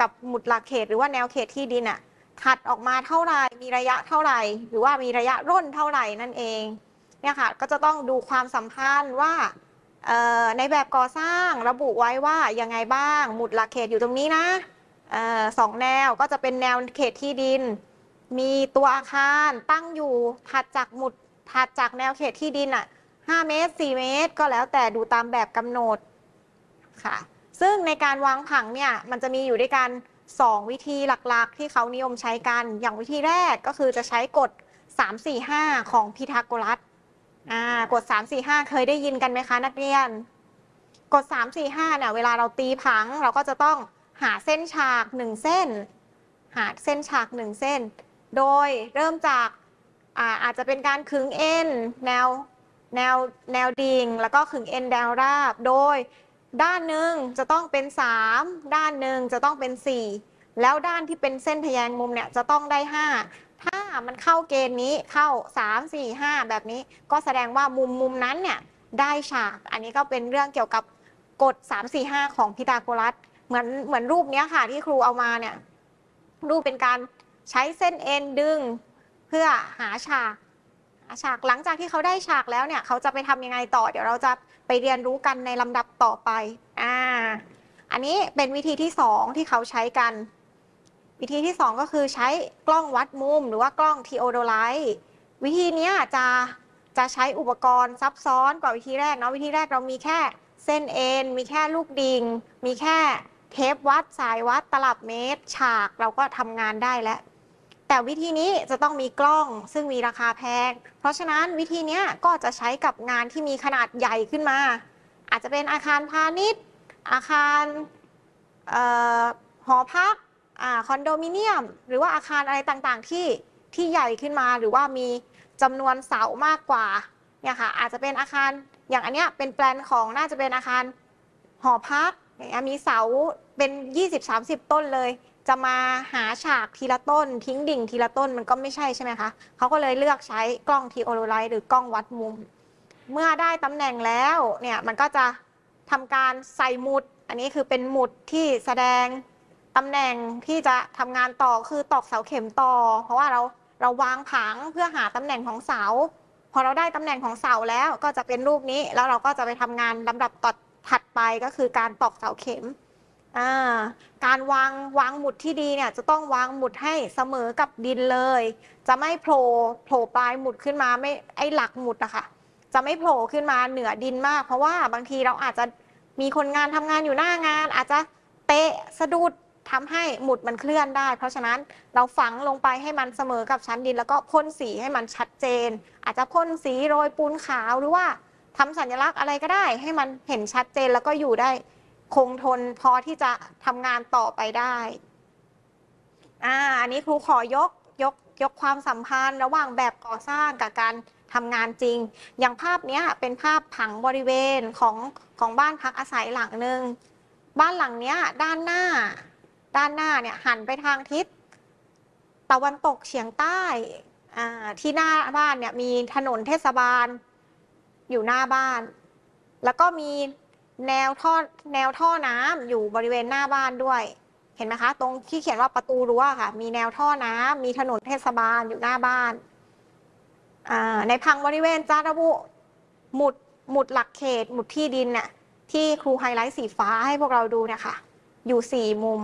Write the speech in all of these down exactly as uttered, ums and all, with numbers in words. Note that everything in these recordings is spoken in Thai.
กับหมุดหลักเขตหรือว่าแนวเขตที่ดินอ่ะถัดออกมาเท่าไหร่มีระยะเท่าไหร่หรือว่ามีระยะร่นเท่าไหร่นั่นเองเนี่ยค่ะก็จะต้องดูความสัมพันธ์ว่าในแบบก่อสร้างระบุไว้ว่ายังไงบ้างหมุดหลักเขตอยู่ตรงนี้นะสองแนวก็จะเป็นแนวเขตที่ดินมีตัวอาคารตั้งอยู่ถัดจากหมุดถัดจากแนวเขตที่ดินอ่ะห้าเมตรสี่เมตรก็แล้วแต่ดูตามแบบกำหนดค่ะซึ่งในการวางผังเนี่ยมันจะมีอยู่ด้วยกันสองวิธีหลักๆที่เขานิยมใช้กันอย่างวิธีแรกก็คือจะใช้กฎสาม สี่ ห้าของพีทาโกรัสอ่ากฎสาม สี่ ห้าเคยได้ยินกันไหมคะนักเรียนกฎสาม สี่ ห้าเนี่ยเวลาเราตีผังเราก็จะต้องหาเส้นฉากหนึ่งเส้นหาเส้นฉากหนึ่งเส้นโดยเริ่มจากอาอาจจะเป็นการขึงเอ็นแนวแนวแนวดิ่งแล้วก็ขึงเอ็นแนวราบโดยด้านหนึ่งจะต้องเป็นสามด้านหนึ่งจะต้องเป็นสี่แล้วด้านที่เป็นเส้นทะแยงมุมเนี่ยจะต้องได้ห้าถ้ามันเข้าเกณฑ์นี้เข้าสาม สี่ ห้าแบบนี้ก็แสดงว่ามุมมุมนั้นเนี่ยได้ฉากอันนี้ก็เป็นเรื่องเกี่ยวกับกฎสาม สี่ ห้าของพีทาโกรัสเหมือนเหมือนรูปนี้ค่ะที่ครูเอามาเนี่ยรูปเป็นการใช้เส้นเอ็นดึงเพื่อหาฉากหาฉากหลังจากที่เขาได้ฉากแล้วเนี่ยเขาจะไปทำยังไงต่อเดี๋ยวเราจะไปเรียนรู้กันในลำดับต่อไปอ่าอันนี้เป็นวิธีที่สองที่เขาใช้กันวิธีที่สองก็คือใช้กล้องวัดมุมหรือว่ากล้องทีโอโดไลท์วิธีนี้จะจะใช้อุปกรณ์ซับซ้อนกว่าวิธีแรกเนาะวิธีแรกเรามีแค่เส้นเอ็นมีแค่ลูกดิ่งมีแค่เทปวัดสายวัดตลับเมตรฉากเราก็ทำงานได้แล้วแต่วิธีนี้จะต้องมีกล้องซึ่งมีราคาแพงเพราะฉะนั้นวิธีนี้ก็จะใช้กับงานที่มีขนาดใหญ่ขึ้นมาอาจจะเป็นอาคารพาณิชย์อาคารหอพักคอนโดมิเนียมหรือว่าอาคารอะไรต่างๆที่ที่ใหญ่ขึ้นมาหรือว่ามีจำนวนเสามากกว่าเนี่ยค่ะอาจจะเป็นอาคารอย่างอันเนี้ยเป็นแปลนของน่าจะเป็นอาคารหอพักมีเสาเป็น ยี่สิบ สามสิบ ต้นเลยจะมาหาฉากทีละต้นทิ้งดิ่งทีละต้นมันก็ไม่ใช่ใช่ไหมคะเขาก็เลยเลือกใช้กล้องทีโอโดไลท์หรือกล้องวัดมุมเมื่อได้ตำแหน่งแล้วเนี่ยมันก็จะทำการใส่หมุดอันนี้คือเป็นหมุดที่แสดงตำแหน่งที่จะทำงานต่อคือตอกเสาเข็มต่อเพราะว่าเราเราวางผังเพื่อหาตำแหน่งของเสาพอเราได้ตำแหน่งของเสาแล้วก็จะเป็นรูปนี้แล้วเราก็จะไปทำงานลำดับต่อถัดไปก็คือการตอกเสาเข็มการวางวางหมุดที่ดีเนี่ยจะต้องวางหมุดให้เสมอกับดินเลยจะไม่โผล่โผล่ปลายหมุดขึ้นมาไม่ไอหลักหมุดอะค่ะจะไม่โผล่ขึ้นมาเหนือดินมากเพราะว่าบางทีเราอาจจะมีคนงานทำงานอยู่หน้างานอาจจะเตะสะดุดทำให้หมุดมันเคลื่อนได้เพราะฉะนั้นเราฝังลงไปให้มันเสมอกับชั้นดินแล้วก็พ่นสีให้มันชัดเจนอาจจะพ่นสีโรยปูนขาวหรือว่าทำสัญลักษณ์อะไรก็ได้ให้มันเห็นชัดเจนแล้วก็อยู่ได้คงทนพอที่จะทำงานต่อไปได้อ่าอันนี้ครูขอยกยกยกความสัมพันธ์ระหว่างแบบก่อสร้างกับการทำงานจริงอย่างภาพนี้เป็นภาพผังบริเวณของของบ้านพักอาศัยหลังหนึ่งบ้านหลังนี้ด้านหน้าด้านหน้าเนี่ยหันไปทางทิศตะวันตกเฉียงใต้อ่าที่หน้าบ้านเนี่ยมีถนนเทศบาลอยู่หน้าบ้านแล้วก็มีแนวท่อแนวท่อน้ำอยู่บริเวณหน้าบ้านด้วยเห็นไหมคะตรงที่เขียนว่าประตูรั้วค่ะมีแนวท่อน้ำมีถนนเทศบาลอยู่หน้าบ้านในผังบริเวณจะระบุหมุดหมุดหลักเขตหมุดที่ดินเนี่ยที่ครูไฮไลท์สีฟ้าให้พวกเราดูเนี่ยค่ะอยู่สี่มุม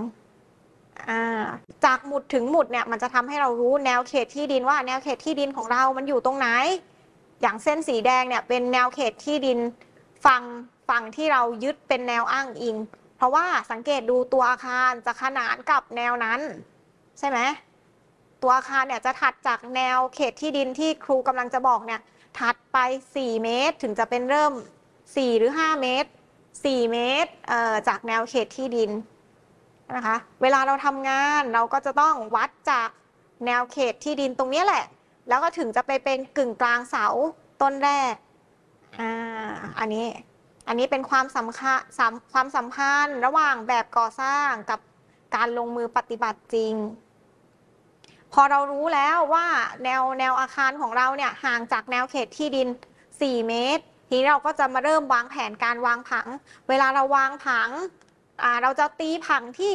จากหมุดถึงหมุดเนี่ยมันจะทำให้เรารู้แนวเขตที่ดินว่าแนวเขตที่ดินของเรามันอยู่ตรงไหนอย่างเส้นสีแดงเนี่ยเป็นแนวเขตที่ดินฝั่งฝั่งที่เรายึดเป็นแนวอ้างอิงเพราะว่าสังเกตดูตัวอาคารจะขนานกับแนวนั้นใช่ไหมตัวอาคารเนี่ยจะถัดจากแนวเขตที่ดินที่ครูกำลังจะบอกเนี่ยถัดไปสี่เมตรถึงจะเป็นเริ่มสี่หรือห้าเมตรสี่เมตรเอ่อจากแนวเขตที่ดินนะคะเวลาเราทำงานเราก็จะต้องวัดจากแนวเขตที่ดินตรงนี้แหละแล้วก็ถึงจะไปเป็นกึ่งกลางเสาต้นแรกอ่าอันนี้อันนี้เป็นความสำคัญความสัมพันธ์ระหว่างแบบก่อสร้างกับการลงมือปฏิบัติจริงพอเรารู้แล้วว่าแนวแนวอาคารของเราเนี่ยห่างจากแนวเขตที่ดินสี่เมตรทีนี้เราก็จะมาเริ่มวางแผนการวางผังเวลาเราวางผังเราจะตีผังที่